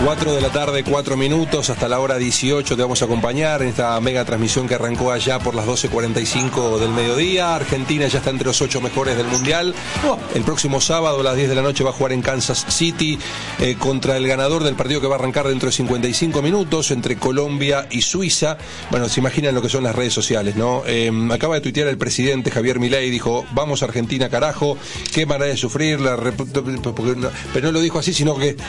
4 de la tarde, 4 minutos, hasta la hora 18 te vamos a acompañar en esta mega transmisión que arrancó allá por las 12:45 del mediodía. Argentina ya está entre los 8 mejores del Mundial. El próximo sábado a las 10 de la noche va a jugar en Kansas City contra el ganador del partido que va a arrancar dentro de 55 minutos entre Colombia y Suiza. Bueno, se imaginan lo que son las redes sociales, ¿no? Acaba de tuitear el presidente Javier Milei, dijo, vamos Argentina carajo, qué manera de sufrir, pero no lo dijo así, sino que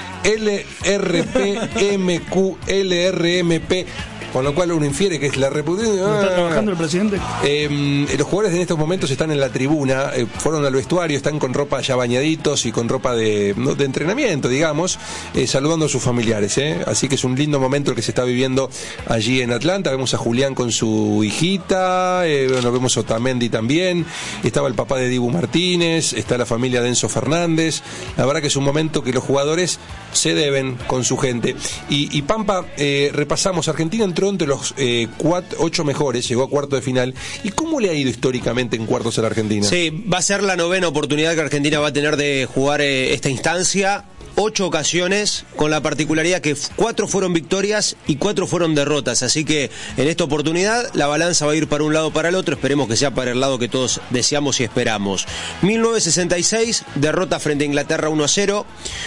LRP, con lo cual uno infiere que es la República. ¿Está trabajando el presidente? Los jugadores en estos momentos están en la tribuna, fueron al vestuario, están con ropa ya bañaditos y con ropa de entrenamiento, digamos, saludando a sus familiares, así que es un lindo momento el que se está viviendo allí en Atlanta. Vemos a Julián con su hijita, vemos a Otamendi también, estaba el papá de Dibu Martínez, está la familia de Enzo Fernández. La verdad que es un momento que los jugadores se deben con su gente. Y Pampa, repasamos, Argentina entró entre los 8 mejores, llegó a cuarto de final. ¿Y cómo le ha ido históricamente en cuartos a la Argentina? Sí, va a ser la 9ª oportunidad que Argentina va a tener de jugar esta instancia. 8 ocasiones, con la particularidad que 4 fueron victorias y 4 fueron derrotas, así que en esta oportunidad la balanza va a ir para un lado o para el otro, esperemos que sea para el lado que todos deseamos y esperamos. 1966, derrota frente a Inglaterra 1-0,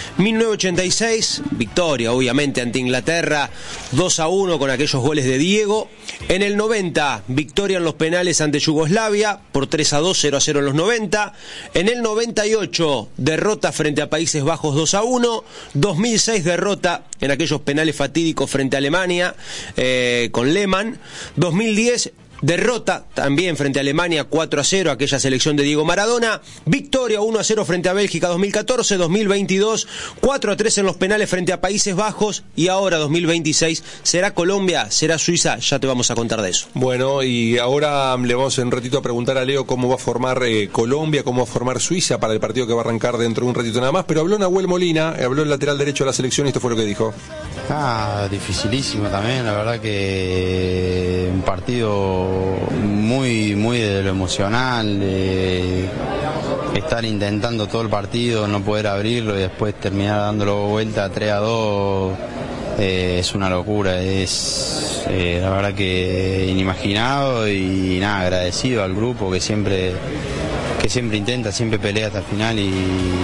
1986, victoria obviamente ante Inglaterra 2-1 con aquellos goles de Diego. En el 90, victoria en los penales ante Yugoslavia por 3-2, 0-0 en los 90. En el 98, derrota frente a Países Bajos 2-1. 2006, derrota en aquellos penales fatídicos frente a Alemania con Lehmann. 2010, derrota también frente a Alemania 4-0, aquella selección de Diego Maradona. Victoria 1-0 frente a Bélgica 2014, 2022 4-3 en los penales frente a Países Bajos, y ahora 2026 será Colombia, será Suiza, ya te vamos a contar de eso. Bueno, y ahora le vamos en un ratito a preguntar a Leo cómo va a formar Colombia, cómo va a formar Suiza para el partido que va a arrancar dentro de un ratito nada más, pero habló Nahuel Molina, habló el lateral derecho de la selección y esto fue lo que dijo. Dificilísimo también, la verdad que un partido muy de lo emocional, de estar intentando todo el partido, no poder abrirlo y después terminar dándolo vuelta 3-2, es una locura, es la verdad que inimaginado y nada, agradecido al grupo que siempre intenta, siempre pelea hasta el final y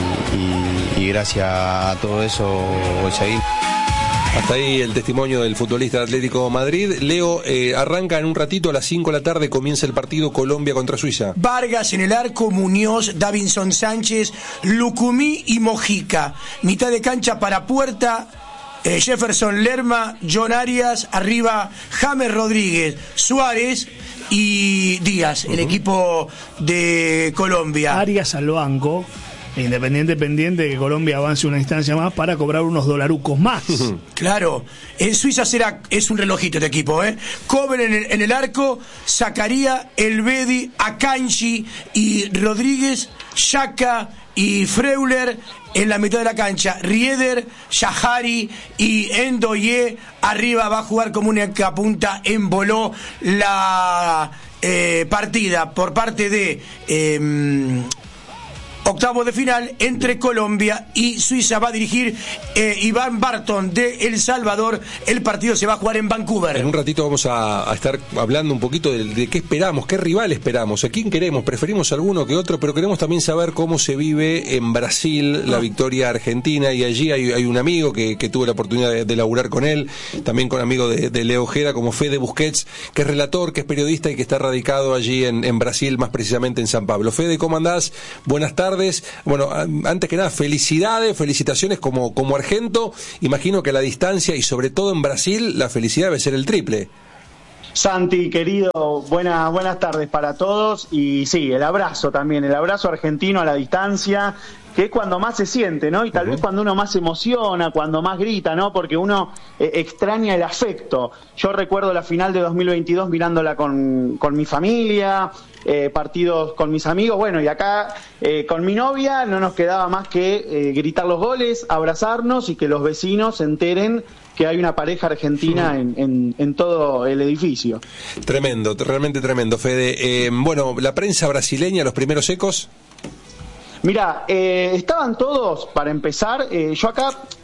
gracias a todo eso hoy seguimos. Hasta ahí el testimonio del futbolista de Atlético Madrid. Leo, arranca en un ratito a las 5 de la tarde, comienza el partido Colombia contra Suiza. Vargas en el arco, Muñoz, Davinson Sánchez, Lucumí y Mojica. Mitad de cancha para Puerta, Jefferson Lerma, John Arias, arriba James Rodríguez, Suárez y Díaz, el equipo de Colombia. Arias al banco. Independiente pendiente que Colombia avance una instancia más para cobrar unos dolarucos más. Claro, en Suiza es un relojito este equipo, Coben en el arco, Zakaria, Elvedi, Akanji y Rodríguez, Xhaka y Freuler en la mitad de la cancha, Rieder, Shahari y Endoye. Arriba va a jugar como una punta, emboló la partida por parte de octavo de final entre Colombia y Suiza. Va a dirigir Iván Barton de El Salvador. El partido se va a jugar en Vancouver. En un ratito vamos a estar hablando un poquito de qué esperamos, qué rival esperamos, a quién queremos. Preferimos alguno que otro, pero queremos también saber cómo se vive en Brasil la victoria argentina. Y allí hay un amigo que tuve la oportunidad de laburar con él, también con amigo de Leo Ojeda, como Fede Busquets, que es relator, que es periodista y que está radicado allí en Brasil, más precisamente en San Pablo. Fede, ¿cómo andás? Buenas tardes. Bueno, antes que nada, felicitaciones como argento. Imagino que a la distancia y sobre todo en Brasil la felicidad debe ser el triple. Santi, querido, buenas tardes para todos. Y sí, el abrazo también, el abrazo argentino a la distancia, que es cuando más se siente, ¿no? Y tal vez cuando uno más se emociona, cuando más grita, ¿no? Porque uno extraña el afecto. Yo recuerdo la final de 2022 mirándola con mi familia, partidos con mis amigos, bueno, y acá con mi novia no nos quedaba más que gritar los goles, abrazarnos y que los vecinos se enteren que hay una pareja argentina en todo el edificio. Tremendo, realmente tremendo, Fede. Bueno, la prensa brasileña, los primeros ecos. Mirá, estaban todos, para empezar, yo acá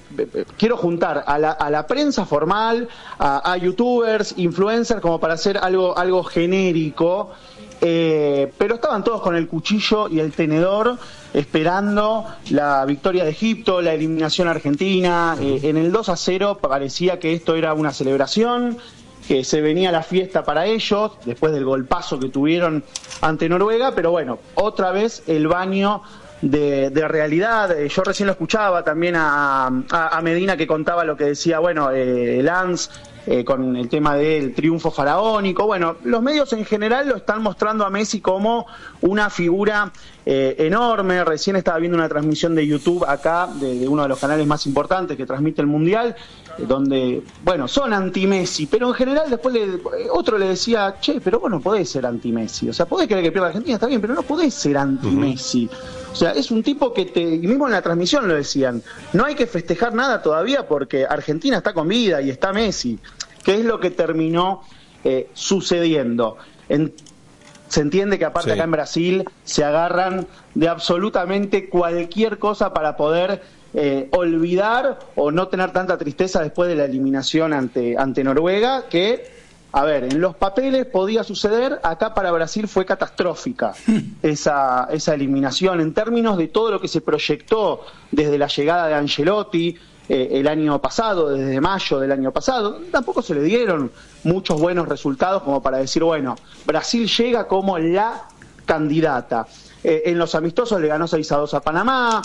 quiero juntar a la prensa formal, a youtubers, influencers, como para hacer algo genérico, pero estaban todos con el cuchillo y el tenedor esperando la victoria de Egipto, la eliminación argentina. En el 2-0 parecía que esto era una celebración, que se venía la fiesta para ellos, después del golpazo que tuvieron ante Noruega, pero bueno, otra vez el baño de realidad. Yo recién lo escuchaba también a Medina, que contaba lo que decía, bueno, Lance, con el tema del triunfo faraónico. Bueno, los medios en general lo están mostrando a Messi como una figura enorme. Recién estaba viendo una transmisión de YouTube acá, de uno de los canales más importantes que transmite el Mundial, donde, bueno, son anti-Messi, pero en general después otro le decía, che, pero vos no podés ser anti-Messi, o sea, podés querer que pierda Argentina, está bien, pero no podés ser anti-Messi. O sea, es un tipo que y mismo en la transmisión lo decían, no hay que festejar nada todavía porque Argentina está con vida y está Messi, que es lo que terminó sucediendo. Se entiende que aparte acá en Brasil se agarran de absolutamente cualquier cosa para poder olvidar o no tener tanta tristeza después de la eliminación ante Noruega, que, a ver, en los papeles podía suceder, acá para Brasil fue catastrófica esa eliminación en términos de todo lo que se proyectó desde la llegada de Ancelotti el año pasado, desde mayo del año pasado. Tampoco se le dieron muchos buenos resultados como para decir, bueno, Brasil llega como la candidata. En los amistosos le ganó 6-2 a Panamá,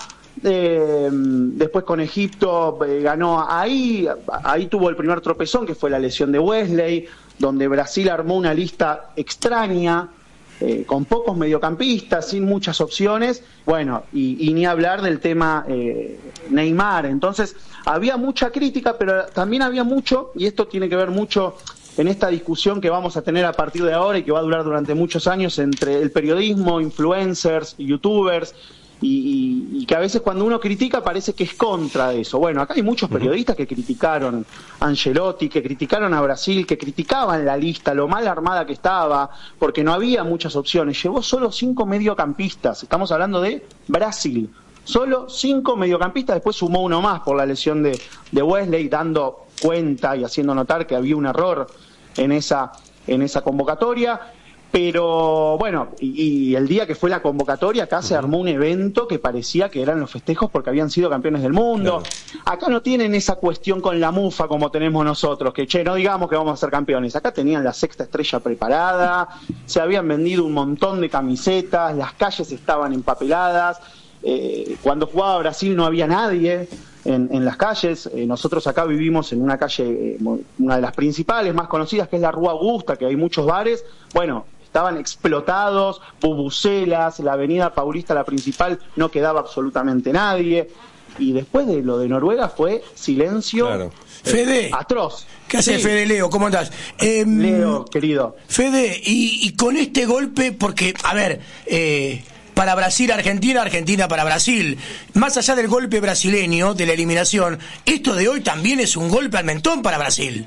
después con Egipto ganó ahí tuvo el primer tropezón, que fue la lesión de Wesley, donde Brasil armó una lista extraña, con pocos mediocampistas, sin muchas opciones, bueno, y ni hablar del tema Neymar. Entonces había mucha crítica, pero también había mucho, y esto tiene que ver mucho en esta discusión que vamos a tener a partir de ahora y que va a durar durante muchos años entre el periodismo, influencers, youtubers, y que a veces cuando uno critica parece que es contra eso. Bueno, acá hay muchos periodistas que criticaron a Ancelotti, que criticaron a Brasil, que criticaban la lista, lo mal armada que estaba, porque no había muchas opciones. Llevó solo 5 mediocampistas, estamos hablando de Brasil, solo 5 mediocampistas, después sumó uno más por la lesión de Wesley, dando cuenta y haciendo notar que había un error en esa convocatoria. Pero bueno, y el día que fue la convocatoria, acá se armó un evento que parecía que eran los festejos porque habían sido campeones del mundo. Claro. Acá no tienen esa cuestión con la mufa como tenemos nosotros, que no digamos que vamos a ser campeones. Acá tenían la 6ª estrella preparada, se habían vendido un montón de camisetas, las calles estaban empapeladas. Cuando jugaba Brasil no había nadie en las calles. Nosotros acá vivimos en una calle, una de las principales, más conocidas, que es la Rua Augusta, que hay muchos bares. Bueno, estaban explotados, bubucelas, la avenida Paulista, la principal, no quedaba absolutamente nadie. Y después de lo de Noruega fue silencio. Claro. Fede, atroz. ¿Qué haces, sí. Fede? Leo, ¿cómo andás? Leo, querido. Fede, y con este golpe, porque, a ver, para Brasil, Argentina, Argentina para Brasil, más allá del golpe brasileño, de la eliminación, esto de hoy también es un golpe al mentón para Brasil.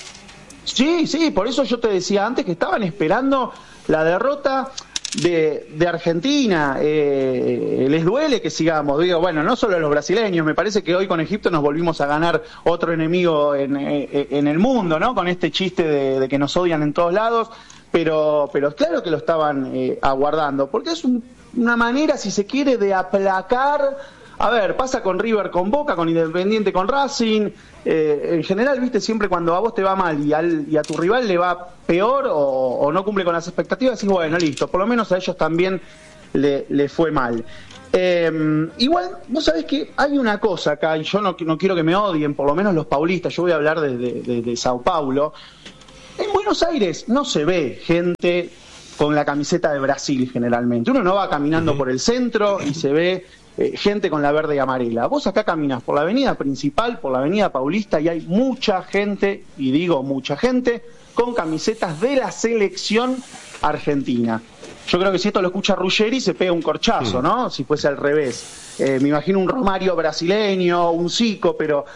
Sí, por eso yo te decía antes que estaban esperando la derrota de Argentina. Les duele que sigamos, digo, bueno, no solo a los brasileños, me parece que hoy con Egipto nos volvimos a ganar otro enemigo en el mundo, ¿no? Con este chiste de que nos odian en todos lados, pero claro que lo estaban aguardando, porque es una manera, si se quiere, de aplacar. A ver, pasa con River, con Boca, con Independiente, con Racing. En general, viste, siempre cuando a vos te va mal y a tu rival le va peor o no cumple con las expectativas, decís, bueno, listo, por lo menos a ellos también le fue mal. Igual, vos sabés que hay una cosa acá, y yo no quiero que me odien, por lo menos los paulistas, yo voy a hablar de Sao Paulo. En Buenos Aires no se ve gente con la camiseta de Brasil generalmente. Uno no va caminando por el centro y se ve gente con la verde y amarela. Vos acá caminás por la avenida principal, por la avenida Paulista, y hay mucha gente, y digo mucha gente, con camisetas de la selección argentina. Yo creo que si esto lo escucha Ruggeri se pega un corchazo, ¿no? Si fuese al revés. Me imagino un Romario brasileño, un Zico, pero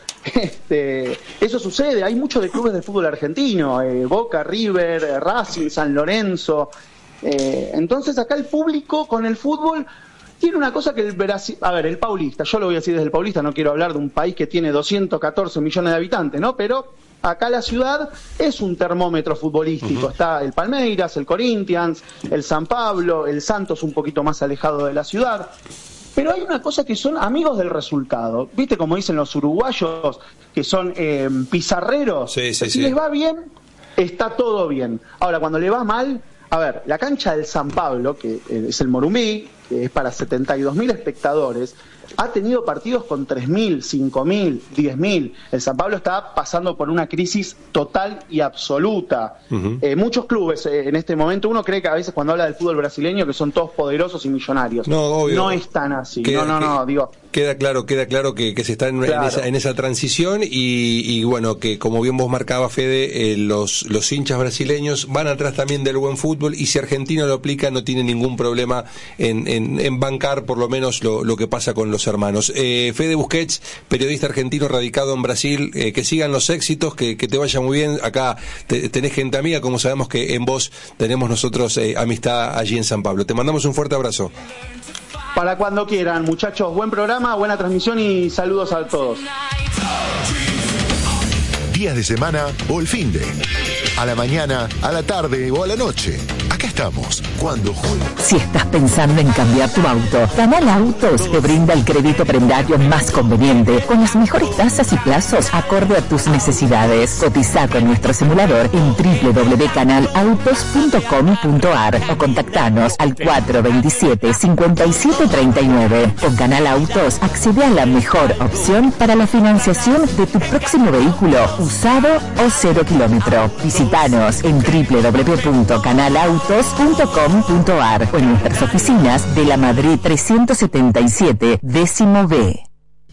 eso sucede. Hay muchos de clubes de fútbol argentino, Boca, River, Racing, San Lorenzo. Entonces acá el público con el fútbol tiene una cosa que el Brasil, a ver, el Paulista, yo lo voy a decir desde el Paulista, no quiero hablar de un país que tiene 214 millones de habitantes, ¿no? Pero acá la ciudad es un termómetro futbolístico. Está el Palmeiras, el Corinthians, el San Pablo, el Santos un poquito más alejado de la ciudad. Pero hay una cosa que son amigos del resultado. ¿Viste como dicen los uruguayos, que son pizarreros? Si les va bien, está todo bien. Ahora, cuando le va mal, a ver, la cancha del San Pablo, que es el Morumbí, que es para 72.000 espectadores, ha tenido partidos con 3.000, 5.000, 10.000. El San Pablo está pasando por una crisis total y absoluta. Muchos clubes en este momento, uno cree que a veces cuando habla del fútbol brasileño que son todos poderosos y millonarios. No, obvio. No es tan así. Digo... Queda claro que se está en esa transición y bueno, que como bien vos marcabas, Fede, los hinchas brasileños van atrás también del buen fútbol, y si Argentina lo aplica no tiene ningún problema en bancar por lo menos lo que pasa con los hermanos. Fede Busquets, periodista argentino radicado en Brasil, que sigan los éxitos, que te vaya muy bien. Acá tenés gente amiga, como sabemos que en vos tenemos nosotros amistad allí en San Pablo. Te mandamos un fuerte abrazo. Para cuando quieran, muchachos, buen programa, buena transmisión y saludos a todos. Días de semana o el finde. A la mañana, a la tarde o a la noche. Acá estamos, cuando juegue. Si estás pensando en cambiar tu auto, Canal Autos te brinda el crédito prendario más conveniente, con las mejores tasas y plazos acorde a tus necesidades. Cotiza con nuestro simulador en www.canalautos.com.ar o contactanos al 427-5739. Con Canal Autos accede a la mejor opción para la financiación de tu próximo vehículo, usado o 0 kilómetro. Visítanos en www.canalautos.com.ar o en nuestras oficinas de la Madrid 377, décimo B.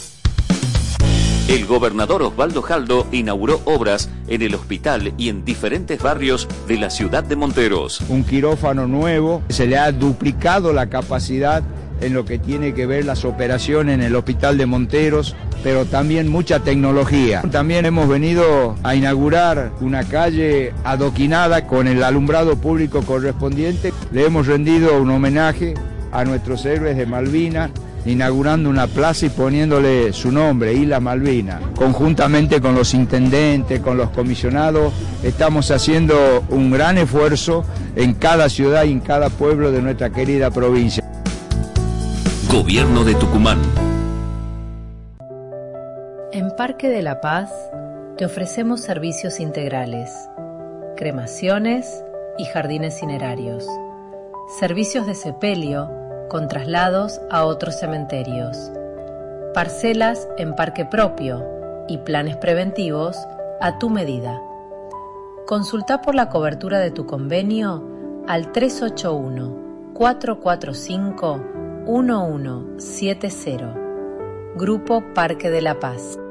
El gobernador Osvaldo Jaldo inauguró obras en el hospital y en diferentes barrios de la ciudad de Monteros. Un quirófano nuevo, se le ha duplicado la capacidad en lo que tiene que ver las operaciones en el hospital de Monteros, pero también mucha tecnología. También hemos venido a inaugurar una calle adoquinada con el alumbrado público correspondiente. Le hemos rendido un homenaje a nuestros héroes de Malvinas, inaugurando una plaza y poniéndole su nombre, Isla Malvina. Conjuntamente con los intendentes, con los comisionados, estamos haciendo un gran esfuerzo en cada ciudad y en cada pueblo de nuestra querida provincia. Gobierno de Tucumán. En Parque de la Paz te ofrecemos servicios integrales, cremaciones y jardines cinerarios, servicios de sepelio con traslados a otros cementerios, parcelas en parque propio y planes preventivos a tu medida. Consulta por la cobertura de tu convenio al 381-445-1170. Grupo Parque de la Paz.